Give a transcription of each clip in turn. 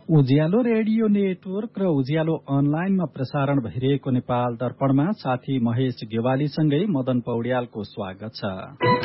उज्यालो radio network र उज्यालो अनलाइनमा प्रसारण भइरहेको नेपाल दर्पणमा साथी महेश गेवालीसँगै मदन पौड्यालको स्वागत छ।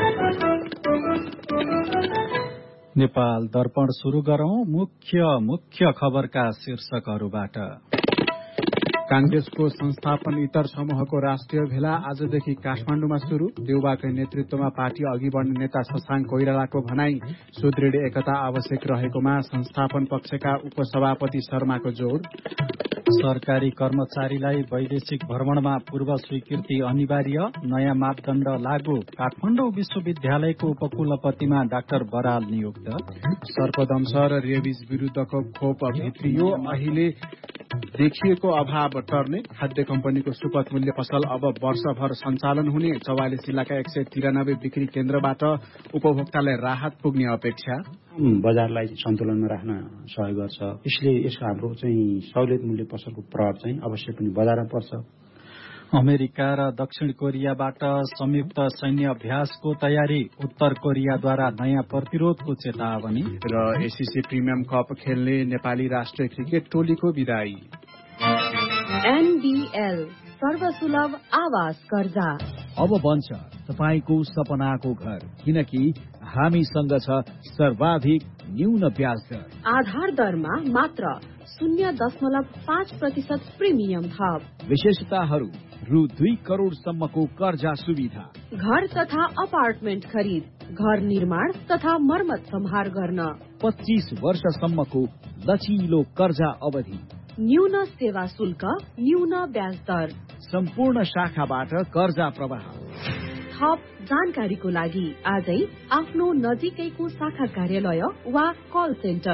नेपाल दर्पण शुरू गरौं मुख्य खबरका शीर्षकहरूबाट। कांग्रेसको संस्थापन इतर समूहको राष्ट्रिय भेला आजदेखि काठमाडौँमा शुरू। देउबाकै नेतृत्वमा पार्टी अघि बढ्ने नेता शशाङ्क कोइरालाको भनाई, सुदृढ एकता आवश्यक रहेकोमा संस्थापन पक्षका उपसभापति शर्माको जोड़। सरकारी कर्मचारीलाई वैदेशिक भ्रमणमा पूर्व स्वीकृति अनिवार्य, नयाँ मापदण्ड लागू। काठमाडौँ विश्वविद्यालयको उपकुलपतिमा डाक्टर बराल नियुक्त। सर्पदंश र रेबिज विरूद्धको खोप भित्रियो, अहिले देखिएको अभाव टर्ने। खाद्य कम्पनीको सुपथ मूल्य पसल अब वर्षभर सञ्चालन हुने। 44 जिल्लाका 193 बिक्री केन्द्रबाट उपभोक्तालाई राहत पुग्ने अपेक्षा। बजारलाई सन्तुलनमा राख्न सहयोग गर्छ। यसले यसको हाम्रो चाहिँ सहुलियत मूल्य पसलको प्रभाव चाहिँ अवश्य पनि बजारमा पर्छ। अमेरिका र दक्षिण कोरियाबाट संयुक्त सैन्य अभ्यासको तयारी। उत्तर कोरियाद्वारा नयाँ प्रतिरोधको चेतावनी। र एसीसी प्रिमियम कप खेल्ने नेपाली राष्ट्रिय क्रिकेट टोलीको विदाई। एनबीएल सर्वसुलभ आवास कर्जा अब बन्छ तपाईको सपनाको घर, किनकि हामीसँग छ सर्वाधिक न्यून ब्याज दर। आधार दरमा मात्र 0.5% प्रिमियम थप। विशेषताहरू: रु 2 करोडसम्मको कर्जा सुविधा, घर तथा अपार्टमेन्ट खरिद, घर निर्माण तथा मर्मत सम्हार गर्न, 25 वर्षसम्मको लचिलो कर्जा अवधि, न्यून सेवा शुल्क, न्यून ब्याज दर, सम्पूर्ण शाखाबाट कर्जा प्रवाह। थप जानकारीको लागि आजै आफ्नो नजिकैको शाखा कार्यालय वा कल सेन्टर